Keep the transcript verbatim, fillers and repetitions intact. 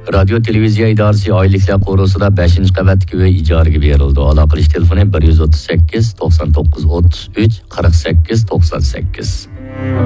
Radio televiziya idorasi oyliklar qo'rusida beshinchi qavatdagi uy ijaraga berildi. Aloqa qilish telefoni bir yuz o'ttiz sakkiz to'qson to'qqiz o'ttiz uch qirq sakkiz to'qson sakkiz.